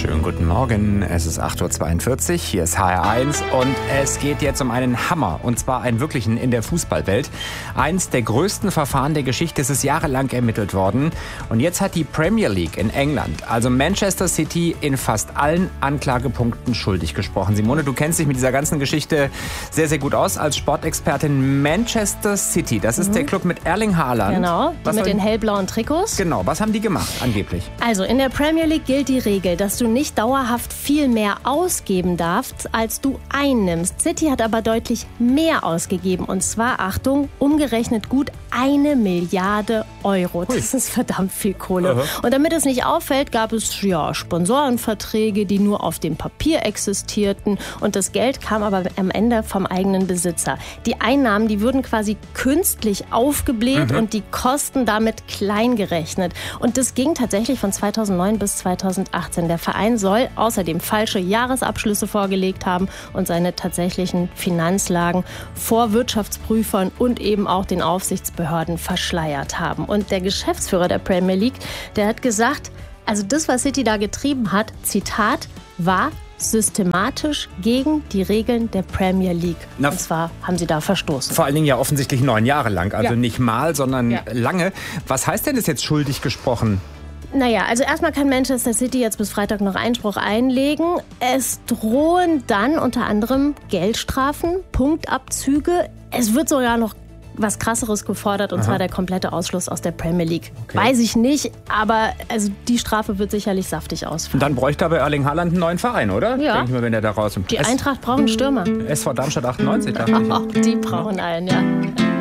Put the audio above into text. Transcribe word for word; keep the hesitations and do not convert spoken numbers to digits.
Schönen guten Morgen, es ist acht Uhr zweiundvierzig, hier ist H R eins und es geht jetzt um einen Hammer, und zwar einen wirklichen in der Fußballwelt. Eins der größten Verfahren der Geschichte, es ist jahrelang ermittelt worden und jetzt hat die Premier League in England, also Manchester City, in fast allen Anklagepunkten schuldig gesprochen. Simone, du kennst dich mit dieser ganzen Geschichte sehr, sehr gut aus als Sportexpertin. Manchester City, das ist mhm. der Club mit Erling Haaland. Genau, was mit den hellblauen Trikots. Genau, was haben die gemacht angeblich? Also in der Premier League gilt die Regel, dass du nicht dauerhaft viel mehr ausgeben darfst, als du einnimmst. City hat aber deutlich mehr ausgegeben. Und zwar, Achtung, umgerechnet gut eine Milliarde Euro. Das ist verdammt viel Kohle. Aha. Und damit es nicht auffällt, gab es ja Sponsorenverträge, die nur auf dem Papier existierten. Und das Geld kam aber am Ende vom eigenen Besitzer. Die Einnahmen, die wurden quasi künstlich aufgebläht mhm. und die Kosten damit klein gerechnet. Und das ging tatsächlich von zweitausendneun bis zweitausendachtzehn. Der Verein soll außerdem falsche Jahresabschlüsse vorgelegt haben und seine tatsächlichen Finanzlagen vor Wirtschaftsprüfern und eben auch den Aufsichtsbehörden verschleiert haben. Und der Geschäftsführer der Premier League, der hat gesagt, also das, was City da getrieben hat, Zitat, war systematisch gegen die Regeln der Premier League. Na, und zwar haben sie da verstoßen. Vor allen Dingen ja offensichtlich neun Jahre lang. Also ja. nicht mal, sondern ja. lange. Was heißt denn das jetzt schuldig gesprochen? Naja, also erstmal kann Manchester City jetzt bis Freitag noch Einspruch einlegen. Es drohen dann unter anderem Geldstrafen, Punktabzüge. Es wird sogar noch was Krasseres gefordert, und Aha. zwar der komplette Ausschluss aus der Premier League. Okay. Weiß ich nicht, aber also die Strafe wird sicherlich saftig ausfallen. Und dann bräuchte aber Erling Haaland einen neuen Verein, oder? Ja. Denke ich mal, wenn er da raus... Die Eintracht braucht einen Stürmer. S V Darmstadt achtundneunzig, dachte ich. Oh, die brauchen einen, ja.